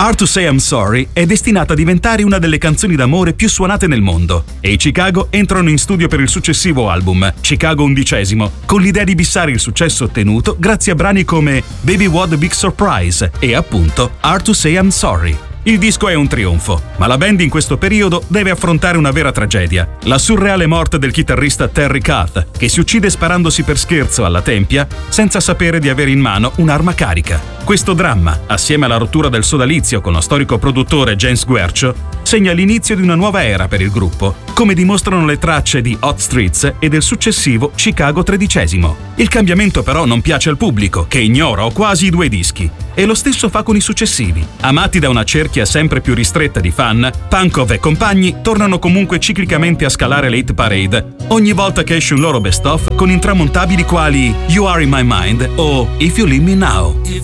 Hard to Say I'm Sorry è destinata a diventare una delle canzoni d'amore più suonate nel mondo e i Chicago entrano in studio per il successivo album, Chicago 11, con l'idea di bissare il successo ottenuto grazie a brani come Baby What a Big Surprise e appunto Hard to Say I'm Sorry. Il disco è un trionfo, ma la band in questo periodo deve affrontare una vera tragedia, la surreale morte del chitarrista Terry Kath, che si uccide sparandosi per scherzo alla tempia senza sapere di avere in mano un'arma carica. Questo dramma, assieme alla rottura del sodalizio con lo storico produttore James Guercio, segna l'inizio di una nuova era per il gruppo, come dimostrano le tracce di Hot Streets e del successivo Chicago 13. Il cambiamento però non piace al pubblico, che ignora o quasi i due dischi, e lo stesso fa con i successivi. Amati da una cerchia sempre più ristretta di fan, Pankov e compagni tornano comunque ciclicamente a scalare le hit parade, ogni volta che esce un loro best-of con intramontabili quali You Are in My Mind o If You Leave Me Now.